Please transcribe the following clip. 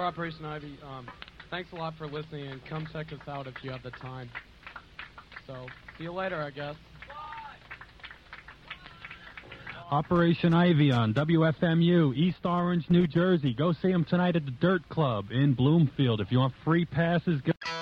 Operation Ivy. Thanks a lot for listening, and come check us out if you have the time. So, see you later, I guess. Operation Ivy on WFMU, East Orange, New Jersey. Go see them tonight at the Dirt Club in Bloomfield. If you want free passes, go...